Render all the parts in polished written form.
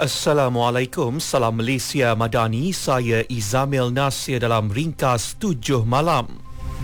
Assalamualaikum, salam Malaysia Madani, saya Izamil Nasir dalam ringkas 7 malam.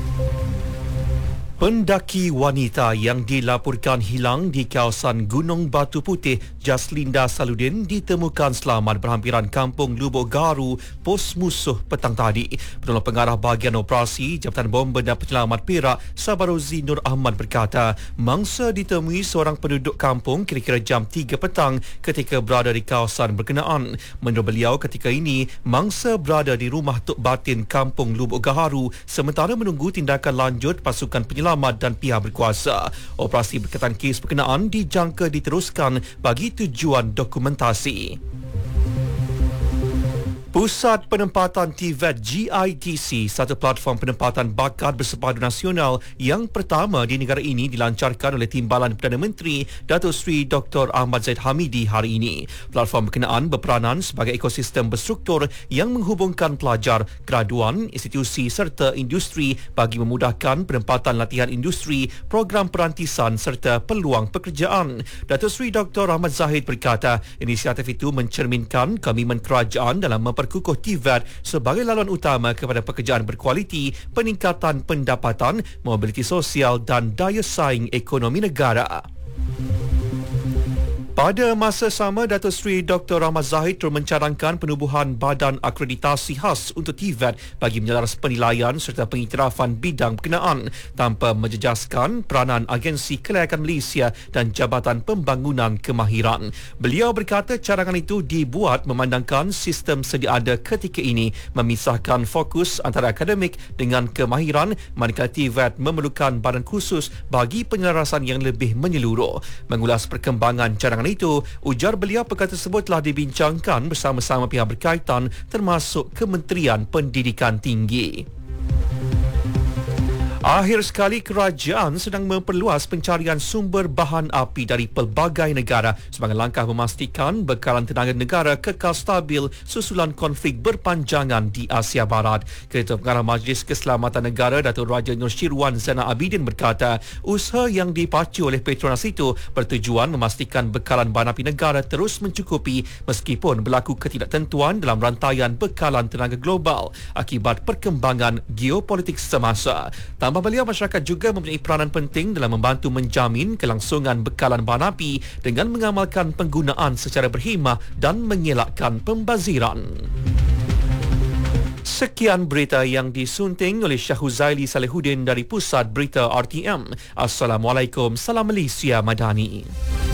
Pendaki wanita yang dilaporkan hilang di kawasan Gunung Batu Putih, Jaslinda Saludin, ditemukan selamat berhampiran kampung Lubuk Garu, pos musuh petang tadi. Penolong Pengarah Bahagian Operasi Jabatan Bomba dan Penyelamat Perak, Sabarozi Nur Ahmad berkata, mangsa ditemui seorang penduduk kampung kira-kira jam 3 petang ketika berada di kawasan berkenaan. Menurut beliau, ketika ini, mangsa berada di rumah Tok Batin kampung Lubuk Garu sementara menunggu tindakan lanjut pasukan penyelamat dan pihak berkuasa. Operasi berkaitan kes berkenaan dijangka diteruskan bagi tujuan dokumentasi. Pusat Penempatan TVET GITC, satu platform penempatan bakat bersepadu nasional yang pertama di negara ini, dilancarkan oleh Timbalan Perdana Menteri Datuk Seri Dr. Ahmad Zahid Hamidi hari ini. Platform berkenaan berperanan sebagai ekosistem berstruktur yang menghubungkan pelajar, graduan, institusi serta industri bagi memudahkan penempatan latihan industri, program perantisan serta peluang pekerjaan. Datuk Seri Dr. Ahmad Zahid berkata, inisiatif itu mencerminkan komitmen kerajaan dalam memperkukuh TVET sebagai laluan utama kepada pekerjaan berkualiti, peningkatan pendapatan, mobiliti sosial dan daya saing ekonomi negara. Pada masa sama, Datuk Seri Dr. Ahmad Zahid turut mencadangkan penubuhan badan akreditasi khas untuk TVET bagi menyelaras penilaian serta pengiktirafan bidang berkenaan tanpa menjejaskan peranan Agensi Kelayakan Malaysia dan Jabatan Pembangunan Kemahiran. Beliau berkata cadangan itu dibuat memandangkan sistem sedia ada ketika ini memisahkan fokus antara akademik dengan kemahiran, manakala TVET memerlukan badan khusus bagi penyelarasan yang lebih menyeluruh. Mengulas perkembangan cadangan itu, ujar beliau perkara tersebut telah dibincangkan bersama-sama pihak berkaitan termasuk Kementerian Pendidikan Tinggi. Akhir sekali, kerajaan sedang memperluas pencarian sumber bahan api dari pelbagai negara sebagai langkah memastikan bekalan tenaga negara kekal stabil susulan konflik berpanjangan di Asia Barat. Ketua Pengarah Majlis Keselamatan Negara Datuk Raja Nur Syirwan Zainal Abidin berkata, usaha yang dipacu oleh Petronas itu bertujuan memastikan bekalan bahan api negara terus mencukupi meskipun berlaku ketidaktentuan dalam rantaian bekalan tenaga global akibat perkembangan geopolitik semasa. Tambah beliau, masyarakat juga mempunyai peranan penting dalam membantu menjamin kelangsungan bekalan bahan api dengan mengamalkan penggunaan secara berhemah dan mengelakkan pembaziran. Sekian berita yang disunting oleh Syahuzaili Salihuddin dari Pusat Berita RTM. Assalamualaikum, salam Malaysia Madani.